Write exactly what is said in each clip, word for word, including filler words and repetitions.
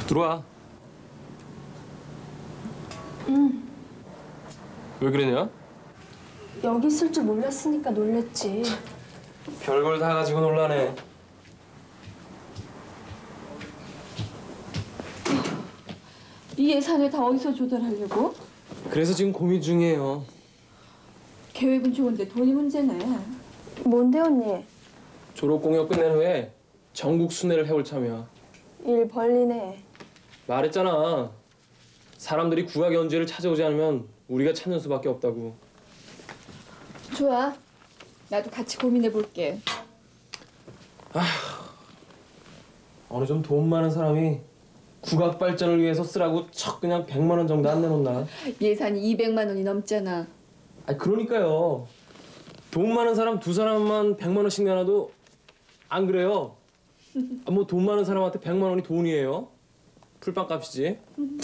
들어와. 응. 왜 그러냐? 여기 있을 줄 몰랐으니까 놀랬지. 별걸 다 가지고 놀라네. 이 예산을 다 어디서 조달하려고? 그래서 지금 고민 중이에요. 계획은 좋은데 돈이 문제네. 뭔데 언니? 졸업 공연 끝낸 후에 전국 순회를 해올 참이야. 일 벌리네. 말했잖아. 사람들이 국악 연주회를 찾아오지 않으면 우리가 찾는 수밖에 없다고. 좋아. 나도 같이 고민해 볼게. 어느 좀 돈 많은 사람이 국악 발전을 위해서 쓰라고 척 그냥 백만 원 정도 안 내놓나? 예산이 이백만 원이 넘잖아. 아니 그러니까요. 돈 많은 사람 두 사람만 백만 원씩 내놔도 안 그래요. 아, 뭐 돈 많은 사람한테 백만 원이 돈이에요? 풀빵값이지.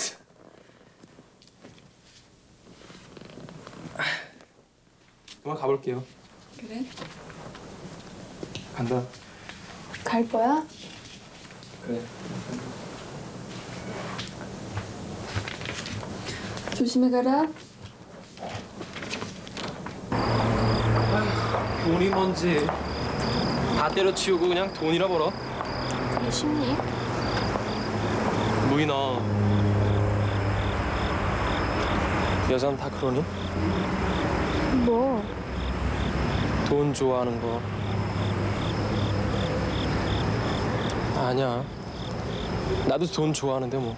그만 가볼게요. 그래? 간다. 갈 거야? 그래. 조심해 가라. 돈이 뭔지 다 때려치우고 그냥 돈이라 벌어. 그게 쉽니? 무인아. 여자는 다 그러니? 뭐? 돈 좋아하는 거. 아니야. 나도 돈 좋아하는데 뭐.